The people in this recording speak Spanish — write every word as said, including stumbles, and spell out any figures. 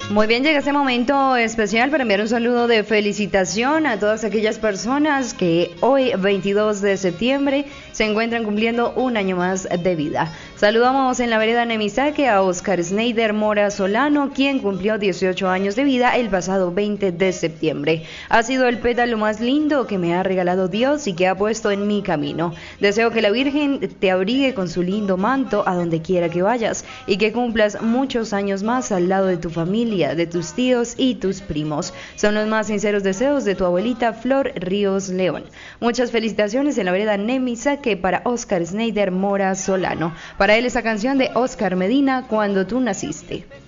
Muy bien, llega este momento especial para enviar un saludo de felicitación a todas aquellas personas que hoy, veintidós de septiembre, se encuentran cumpliendo un año más de vida. Saludamos en la vereda Nemisaque a Oscar Sneider Mora Solano, quien cumplió dieciocho años de vida el pasado veinte de septiembre. Ha sido el pétalo más lindo que me ha regalado Dios y que ha puesto en mi camino. Deseo que la Virgen te abrigue con su lindo manto a donde quiera que vayas y que cumplas muchos años más al lado de tu familia, de tus tíos y tus primos. Son los más sinceros deseos de tu abuelita Flor Ríos León. Muchas felicitaciones en la vereda Nemisaque para Oscar Sneider Mora Solano. Para él esa canción de Oscar Medina, Cuando tú naciste.